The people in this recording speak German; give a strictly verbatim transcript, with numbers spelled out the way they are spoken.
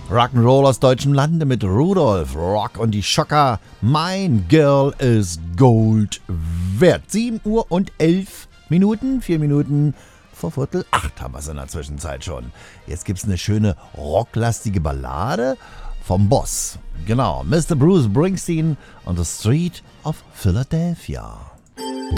Rock'n'Roll aus deutschem Lande mit Rudolf, Rock und die Schocker. Mein Girl is Gold wert. sieben Uhr und elf Minuten, vier Minuten vor Viertel acht haben wir es in der Zwischenzeit schon. Jetzt gibt's eine schöne rocklastige Ballade vom Boss. Genau, Mister Bruce Springsteen on the Street of Philadelphia.